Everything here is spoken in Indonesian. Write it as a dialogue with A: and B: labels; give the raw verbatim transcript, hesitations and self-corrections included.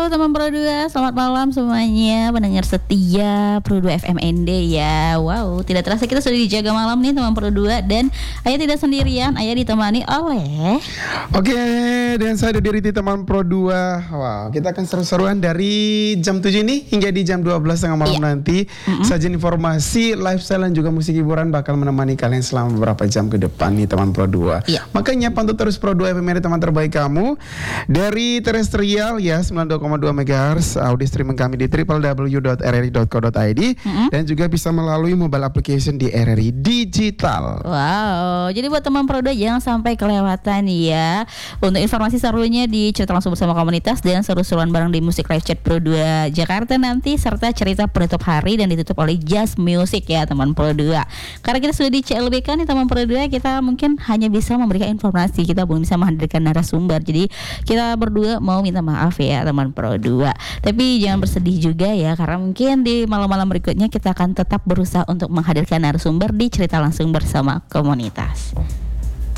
A: teman Pro dua, selamat malam semuanya pendengar setia Pro dua F M N D ya. Wow, tidak terasa kita sudah dijaga malam nih teman Pro dua. Dan Ayah tidak sendirian, Ayah ditemani oleh
B: Oke, dan saya Dede Riti teman Pro dua. Wow, kita akan seru-seruan dari jam tujuh ini hingga di jam dua belas tengah malam
A: iya.
B: nanti. Mm-hmm. Sajian informasi, lifestyle dan juga musik hiburan bakal menemani kalian selama beberapa jam ke depan nih teman Pro dua.
A: Iya.
B: Makanya pantau terus Pro dua F M N D, teman terbaik kamu. Dari terestrial ya sembilan puluh dua koma dua megahertz, audio streaming kami di w w w dot r r i dot co dot i d, mm-hmm. dan juga bisa melalui mobile application di R R I Digital.
A: Wow, jadi buat teman Pro dua jangan sampai kelewatan ya untuk informasi serunya di Cerita Langsung Bersama Komunitas dan seru-seruan bareng di Musik Live Chat Pro dua Jakarta nanti, serta cerita penutup hari dan ditutup oleh Jazz Music ya teman Pro dua. Karena kita sudah di C L B K nih teman Pro dua, kita mungkin hanya bisa memberikan informasi, kita belum bisa menghadirkan narasumber. Jadi kita berdua mau minta maaf ya teman Pro dua. Tapi jangan bersedih juga ya, karena mungkin di malam-malam berikutnya kita akan tetap berusaha untuk menghadirkan narasumber di Cerita Langsung Bersama Komunitas.